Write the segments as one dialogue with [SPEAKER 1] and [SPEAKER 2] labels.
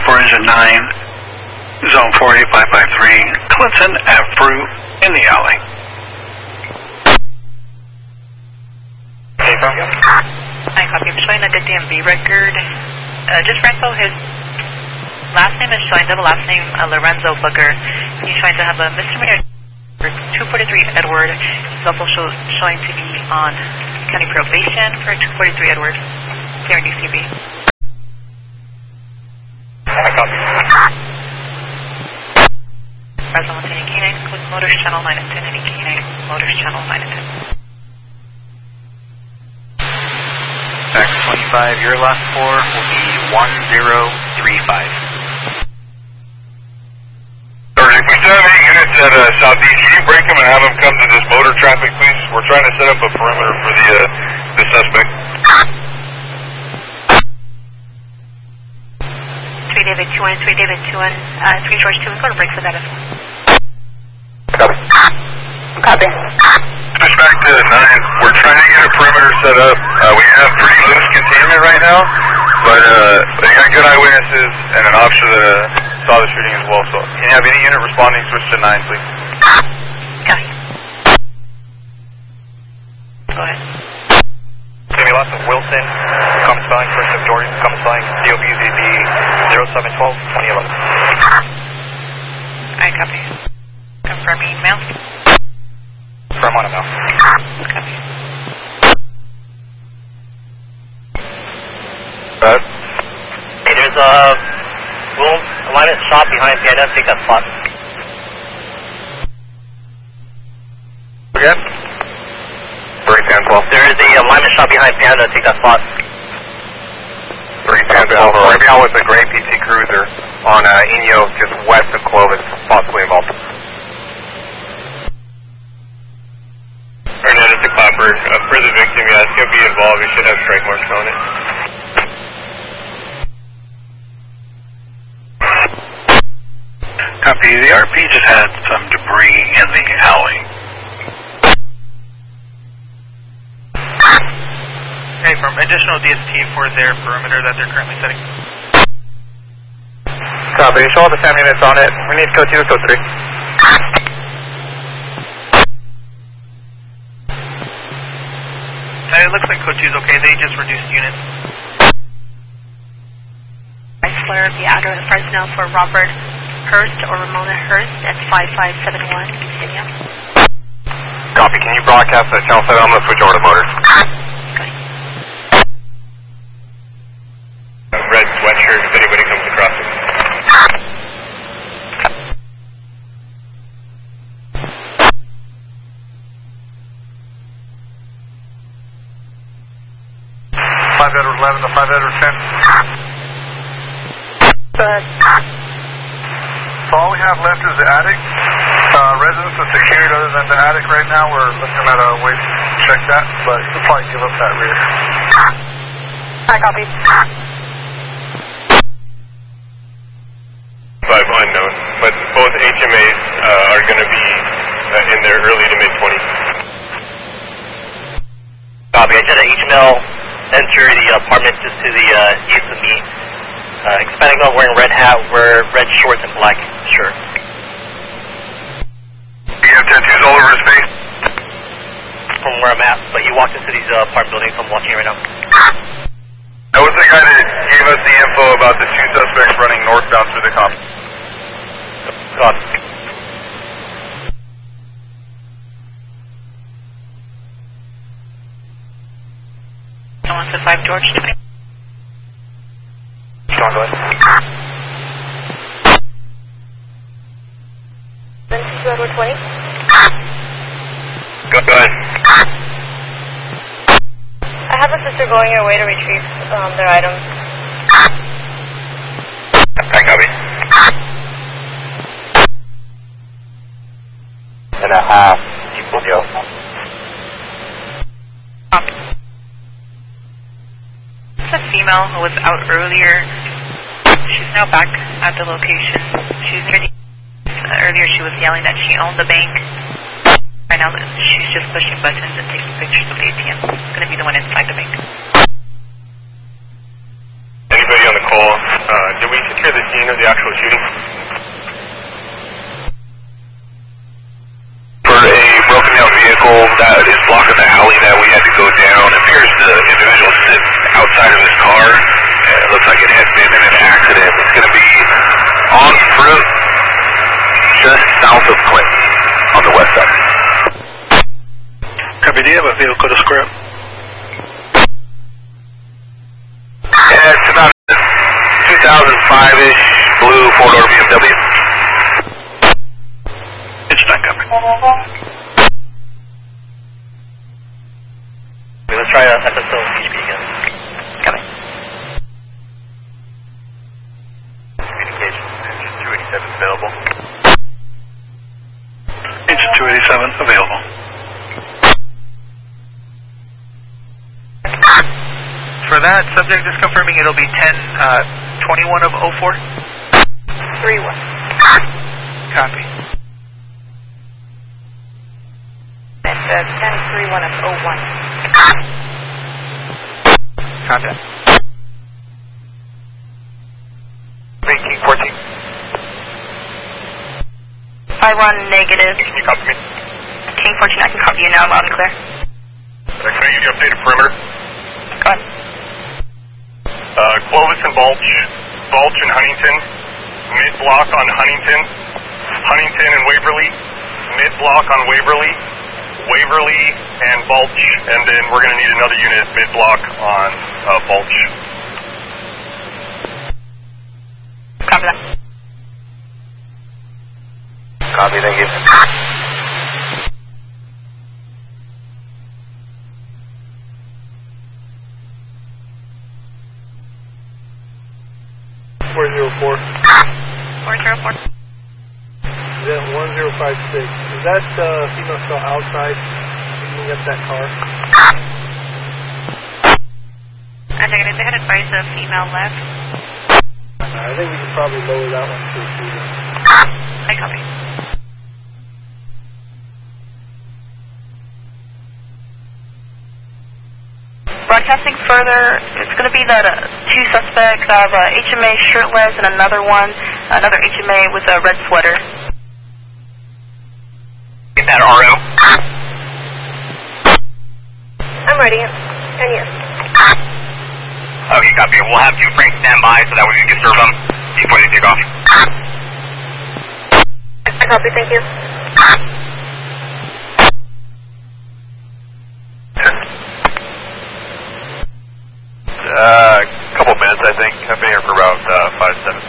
[SPEAKER 1] for engine 9, zone 48553, Clinton at Fruit in the alley.
[SPEAKER 2] I copy. I'm showing the DMV record. Just rental, his last name is showing, double last name, Lorenzo Booker. He's showing to have a misdemeanor 243 Edward. He's also showing to be on county probation for 243 Edward here in UCB.
[SPEAKER 3] I copy.
[SPEAKER 2] President Lieutenant K9 with Motors Channel 9 and 10, and K9 Motors Channel 9 and 10.
[SPEAKER 4] Back 25, your last four will be 1035.
[SPEAKER 5] If we still have any units at Southeast, can you break them and have them come to this motor traffic, please? We're trying to set up a perimeter for the suspect.
[SPEAKER 2] 3 David 2-1, 3 David 2-1, 3 George 2, go to break for that as well.
[SPEAKER 5] Copy.
[SPEAKER 2] Copy.
[SPEAKER 5] Push back to 9. We're trying to get a perimeter set up. We have pretty loose containment right now, but they got good eyewitnesses and an officer that saw the shooting as well. So can you have any unit responding, switch to 9, please?
[SPEAKER 2] Copy. Go ahead.
[SPEAKER 3] Give me lots of Wilson, comment spelling, first of Jordan, comment spelling, DOBZB 0712 2011.
[SPEAKER 2] I copy. Confirming email.
[SPEAKER 3] Confirm on email.
[SPEAKER 2] Copy.
[SPEAKER 3] Hey, there's a alignment shop behind Panda, take that spot.
[SPEAKER 5] Again? Break 10-12.
[SPEAKER 3] There is a alignment shop behind Panda, take that spot.
[SPEAKER 5] 310 right now with the gray PT Cruiser on Inyo, just west of Clovis, possibly involved. Bernard, it's a Clapper. For the victim, yeah, it's going to be involved. We should have strike marks on it.
[SPEAKER 1] Copy. The RP just had some debris in the alley.
[SPEAKER 4] Hey, from additional DST for their perimeter that they're currently setting.
[SPEAKER 5] Copy. Show all the SAM units on it. We need code 2, code 3.
[SPEAKER 4] It looks like code 2 is okay. They just reduced units.
[SPEAKER 2] Chrysler, the address of Fresno for Robert Hurst or Ramona Hurst at 5571 Virginia.
[SPEAKER 5] Copy. Can you broadcast that channel 7? I'm going to switch over to motors. Red sweatshirt if anybody comes across it. Edward 11 to 5 Edward 10.
[SPEAKER 2] Good.
[SPEAKER 5] So all we have left is the attic. Residents are secured other than the attic right now. We're looking at a way to check that, but you can probably give up that rear.
[SPEAKER 2] I copy.
[SPEAKER 5] 5 unknown, but both HMAs are going to be in their early to mid-20s.
[SPEAKER 3] Copy. I did an HML enter the apartment just to the east of me. Expanding on wearing red hat, wear red shorts and black shirt.
[SPEAKER 5] Do you have tattoos all over his face?
[SPEAKER 3] From where I'm at, but he walked into these apartment buildings I'm watching right now.
[SPEAKER 5] That was the guy that gave us the info about the 2 suspects running northbound through the comp.
[SPEAKER 3] Copy.
[SPEAKER 2] Someone said 5 George 20.
[SPEAKER 3] Sean, go ahead.
[SPEAKER 2] This is Edward 20.
[SPEAKER 5] Go ahead.
[SPEAKER 2] I have a sister going your way to retrieve their items.
[SPEAKER 5] I copy. And a half. Go.
[SPEAKER 2] It's a female who was out earlier. She's now back at the location. She's near the... earlier she was yelling that she owned the bank. Right now she's just pushing buttons and taking pictures of the ATM. It's going to be the one inside the bank.
[SPEAKER 5] Anybody on the call. Did we secure the scene of the actual shooting? For a broken down vehicle that is blocking the alley that we had to go down, it appears the individual sits outside of his car. It looks like it had been in an accident. It's going to be on Fruit, just south of Clinton, on the west side.
[SPEAKER 1] Copy, do you have a vehicle to script?
[SPEAKER 5] Yeah, it's about a 2005-ish blue four-door BMW.
[SPEAKER 1] It's not coming.
[SPEAKER 3] Let's try FSO HP again.
[SPEAKER 2] Coming.
[SPEAKER 5] Communication, engine 287 available.
[SPEAKER 1] Engine 287 available.
[SPEAKER 4] For that, subject is confirming it'll be 10:21 of 04.
[SPEAKER 2] 3-1.
[SPEAKER 4] Copy.
[SPEAKER 2] It's 10:31 of 01.
[SPEAKER 4] Copy that.
[SPEAKER 5] King 14.
[SPEAKER 2] 5-1 negative.
[SPEAKER 5] Can you copy me?
[SPEAKER 2] King 14, I can copy you now, loud and clear.
[SPEAKER 5] Can I give you updated perimeter?
[SPEAKER 2] Go ahead.
[SPEAKER 5] Clovis and Balch and Huntington, mid-block on Huntington and Waverly, mid-block on Waverly and Balch, and then we're going to need another unit mid-block on Balch.
[SPEAKER 2] Copy that.
[SPEAKER 5] Copy, thank you.
[SPEAKER 2] Four. 404.
[SPEAKER 6] Then 1056. Is that female still outside beating up that car?
[SPEAKER 2] I think they had advised the female left.
[SPEAKER 6] I think we can probably lower that one to a shooter.
[SPEAKER 2] I copy. Broadcasting further, it's going to be that two suspects have HMA shirtless and another HMA with a red sweater.
[SPEAKER 3] Get that RO.
[SPEAKER 2] I'm ready. And yes.
[SPEAKER 3] Okay, copy. We'll have 2 Franks stand by so that way we can serve them before they take off.
[SPEAKER 2] I copy, thank you.
[SPEAKER 5] Couple minutes, I think. I've been here for about 5-7.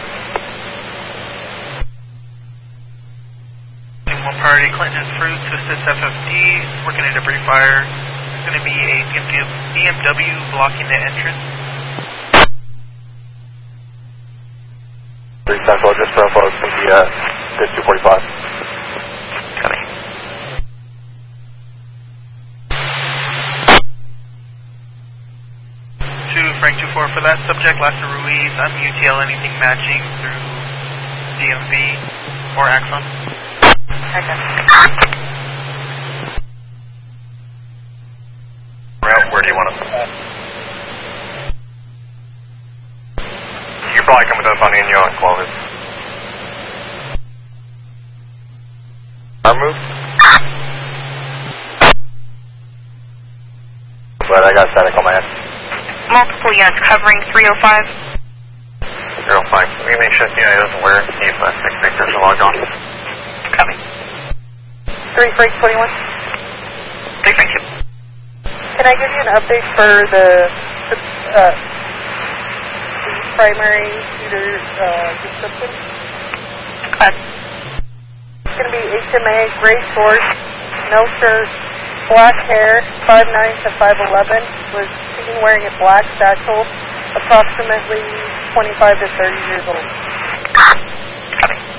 [SPEAKER 4] One priority, Clinton and Fruit to assist FFD, working at a brief fire. There's going to be a BMW blocking the entrance.
[SPEAKER 5] 3 Central, just for info, it's going to be 245.
[SPEAKER 2] Copy.
[SPEAKER 4] Frank 24 for that subject, Lassa Ruiz, UTL anything matching through DMV or Axon.
[SPEAKER 2] Okay.
[SPEAKER 5] Where do you want us? You can probably come with us on Inyo and Clovis. Our move? But I got static on my head.
[SPEAKER 2] Multiple units covering 305.
[SPEAKER 5] 305. Let me make sure he doesn't wear it. See if 6 Victors are logged on.
[SPEAKER 2] Copy. 3 Frank 21. 3 Frank 2.
[SPEAKER 7] Can I give you an update for the primary shooter description? It's going to be HMA, gray shorts, no shirt, black hair, 5'9" to 5'11", was seen wearing a black satchel, approximately 25 to 30 years old.
[SPEAKER 2] Copy.